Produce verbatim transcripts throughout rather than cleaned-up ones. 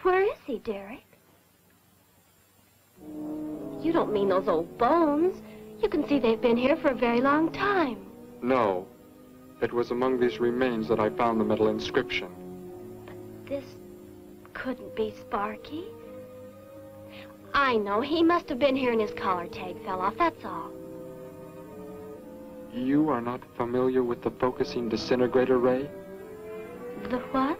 Where is he, Derek? You don't mean those old bones. You can see they've been here for a very long time. No. It was among these remains that I found the metal inscription. But this couldn't be Sparky. I know. He must have been here and his collar tag fell off, that's all. You are not familiar with the focusing disintegrator ray? The what?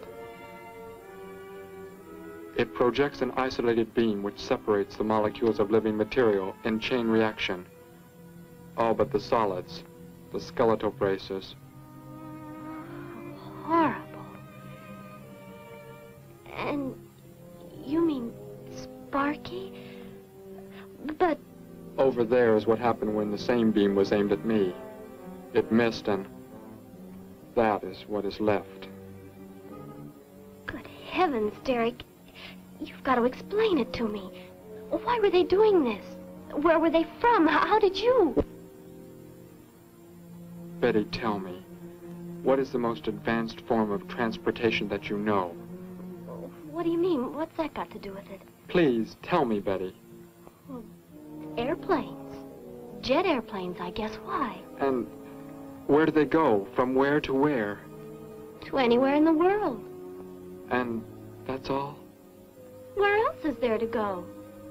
It projects an isolated beam which separates the molecules of living material in chain reaction. All but the solids, the skeletal braces. Horrible. And you mean Sparky? But... Over there is what happened when the same beam was aimed at me. It missed, and that is what is left. Good heavens, Derek. You've got to explain it to me. Why were they doing this? Where were they from? How, how did you? Betty, tell me, what is the most advanced form of transportation that you know? What do you mean? What's that got to do with it? Please, tell me, Betty. Well, airplanes. Jet airplanes, I guess. Why? And where do they go? From where to where? To anywhere in the world. And that's all? Where else is there to go?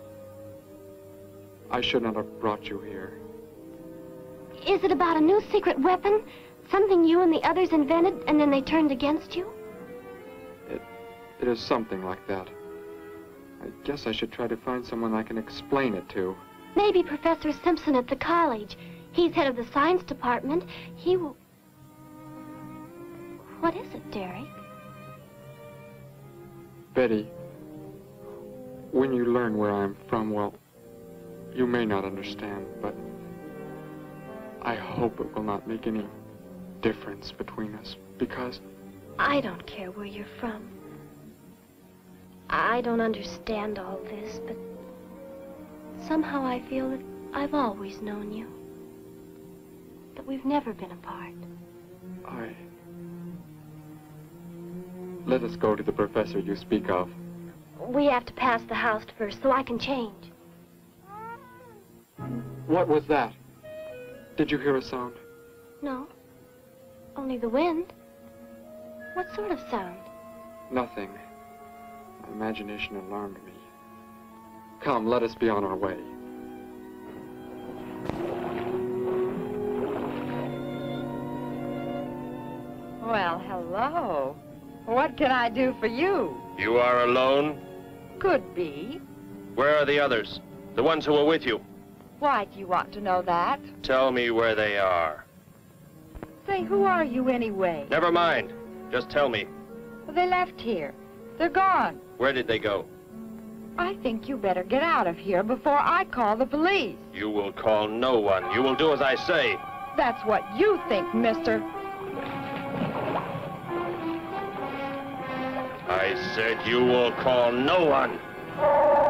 I should not have brought you here. Is it about a new secret weapon? Something you and the others invented and then they turned against you? It, it is something like that. I guess I should try to find someone I can explain it to. Maybe Professor Simpson at the college. He's head of the science department. He will... What is it, Derek? Betty, when you learn where I'm from, well, you may not understand, but I hope it will not make any difference between us, because... I don't care where you're from. I don't understand all this, but somehow I feel that I've always known you. That we've never been apart. I... Let us go to the professor you speak of. We have to pass the house first, so I can change. What was that? Did you hear a sound? No. Only the wind. What sort of sound? Nothing. My imagination alarmed me. Come, let us be on our way. Well, hello. What can I do for you? You are alone? Could be. Where are the others? The ones who were with you? Why do you want to know that? Tell me where they are. Say, who are you anyway? Never mind. Just tell me. Well, they left here. They're gone. Where did they go? I think you better get out of here before I call the police. You will call no one. You will do as I say. That's what you think, mister. I said you will call no one.